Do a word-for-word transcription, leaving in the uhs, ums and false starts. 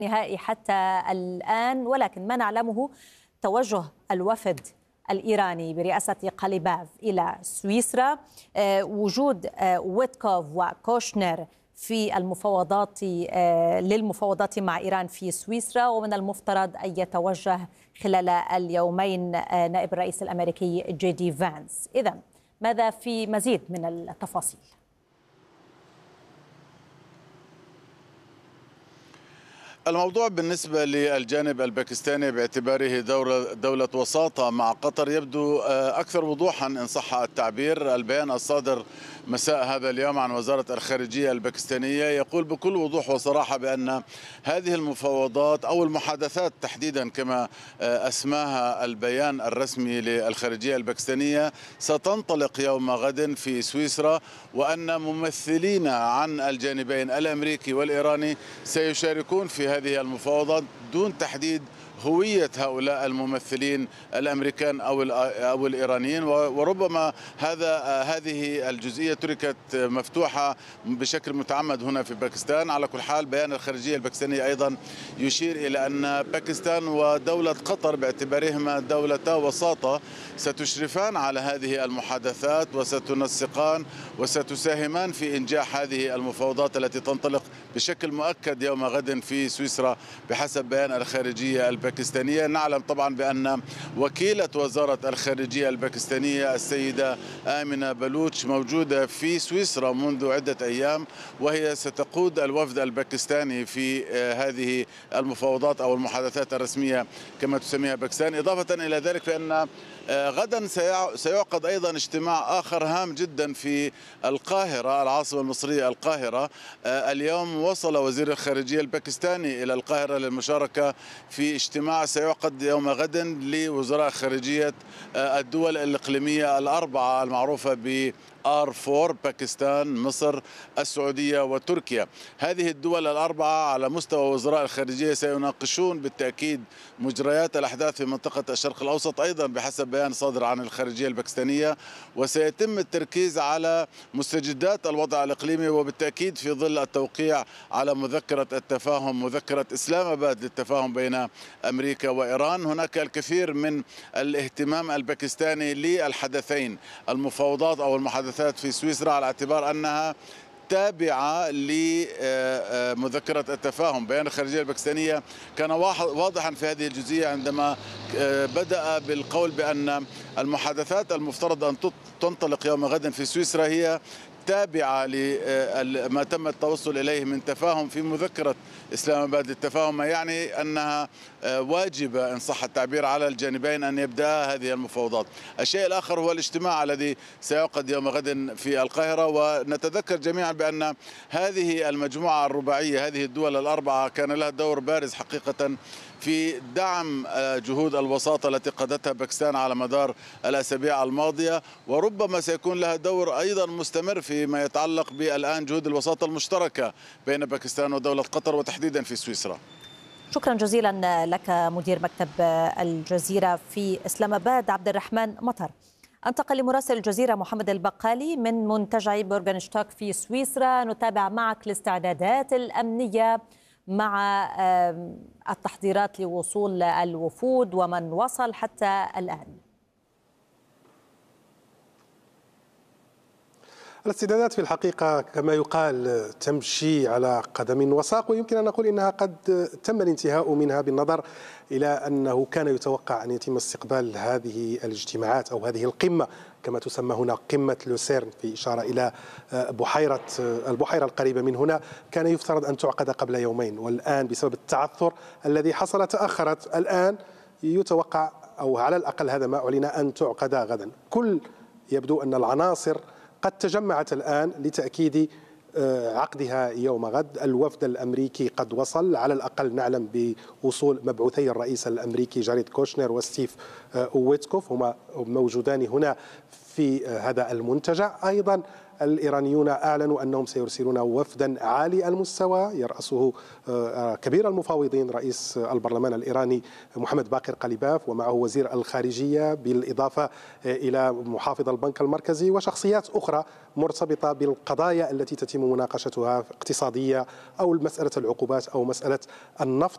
نهائي حتى الآن، ولكن ما نعلمه توجه الوفد الإيراني برئاسة قليباف إلى سويسرا، وجود ويتكوف وكوشنر في المفاوضات للمفاوضات مع إيران في سويسرا، ومن المفترض أن يتوجه خلال اليومين نائب الرئيس الأمريكي جي دي فانس. إذن ماذا في مزيد من التفاصيل؟ الموضوع بالنسبة للجانب الباكستاني باعتباره دولة, دولة وساطة مع قطر يبدو أكثر وضوحا إن صح التعبير. البيان الصادر مساء هذا اليوم عن وزارة الخارجية الباكستانية يقول بكل وضوح وصراحة بأن هذه المفاوضات أو المحادثات تحديدا كما أسماها البيان الرسمي للخارجية الباكستانية ستنطلق يوم غد في سويسرا، وأن ممثلين عن الجانبين الأمريكي والإيراني سيشاركون في هذه المفاوضات دون تحديد هوية هؤلاء الممثلين الأمريكان أو أو الإيرانيين، وربما هذا هذه الجزئية تركت مفتوحة بشكل متعمد هنا في باكستان. على كل حال بيان الخارجية الباكستانية أيضا يشير إلى أن باكستان ودولة قطر باعتبارهما دولتا وساطة ستشرفان على هذه المحادثات وستنسقان وستساهمان في إنجاح هذه المفاوضات التي تنطلق بشكل مؤكد يوم غد في سويسرا بحسب بيان الخارجية الباكستانية. نعلم طبعا بأن وكيلة وزارة الخارجية الباكستانية السيدة آمنة بلوتش موجودة في سويسرا منذ عدة أيام، وهي ستقود الوفد الباكستاني في هذه المفاوضات أو المحادثات الرسمية كما تسميها باكستان. إضافة إلى ذلك فإن غدا سيعقد أيضا اجتماع آخر هام جدا في القاهرة العاصمة المصرية القاهرة. اليوم وصل وزير الخارجية الباكستاني إلى القاهرة للمشاركة في اجتماع سيعقد يوم غد لوزراء خارجية الدول الإقليمية الأربعة المعروفة ب آر أربعة، باكستان، مصر، السعودية وتركيا. هذه الدول الأربعة على مستوى وزراء الخارجية سيناقشون بالتأكيد مجريات الأحداث في منطقة الشرق الأوسط أيضا بحسب بيان صادر عن الخارجية الباكستانية، وسيتم التركيز على مستجدات الوضع الإقليمي وبالتأكيد في ظل التوقيع على مذكرة التفاهم، مذكرة إسلام آباد للتفاهم بين أمريكا وإيران. هناك الكثير من الاهتمام الباكستاني للحدثين، المفاوضات أو المحادثات في سويسرا، على اعتبار أنها تابعة لمذكرة التفاهم. بيان الخارجية الباكستانية كان واضحا في هذه الجزئية عندما بدأ بالقول بأن المحادثات المفترض أن تنطلق يوم غد في سويسرا هي تابعة لما تم التوصل إليه من تفاهم في مذكرة إسلام آباد للتفاهم، ما يعني أنها واجبة إن صح التعبير على الجانبين أن يبدأ هذه المفاوضات. الشيء الآخر هو الاجتماع الذي سيعقد يوم غد في القاهرة، ونتذكر جميعا بأن هذه المجموعة الرباعية، هذه الدول الأربعة، كان لها دور بارز حقيقة في دعم جهود الوساطة التي قادتها باكستان على مدار الأسابيع الماضية، وربما سيكون لها دور أيضا مستمر فيما يتعلق بالآن جهود الوساطة المشتركة بين باكستان ودولة قطر وتحديدا في سويسرا. شكرا جزيلا لك مدير مكتب الجزيرة في إسلام آباد عبد الرحمن مطر. انتقل لمراسل الجزيرة محمد البقالي من منتجع بورغنشتاك في سويسرا. نتابع معك الاستعدادات الأمنية مع التحضيرات لوصول الوفود ومن وصل حتى الآن. الاستعدادات في الحقيقة كما يقال تمشي على قدم وساق، ويمكن أن نقول إنها قد تم الانتهاء منها بالنظر إلى أنه كان يتوقع أن يتم استقبال هذه الاجتماعات أو هذه القمة كما تسمى هنا قمة لوسيرن في إشارة إلى بحيرة البحيرة القريبة من هنا، كان يفترض أن تعقد قبل يومين، والآن بسبب التعثر الذي حصل تأخرت. الآن يتوقع أو على الأقل هذا ما أعلن أن تعقد غدا. كل يبدو أن العناصر قد تجمعت الآن لتأكيد عقدها يوم غد. الوفد الأمريكي قد وصل، على الأقل نعلم بوصول مبعوثي الرئيس الأمريكي جاريد كوشنر وستيف ويتكوف، هما موجودان هنا في هذا المنتجع. أيضا الإيرانيون أعلنوا أنهم سيرسلون وفدا عالي المستوى يرأسه كبير المفاوضين رئيس البرلمان الإيراني محمد باقر قليباف، ومعه وزير الخارجية، بالإضافة إلى محافظ البنك المركزي وشخصيات أخرى مرتبطة بالقضايا التي تتم مناقشتها اقتصادية أو مسألة العقوبات أو مسألة النفط.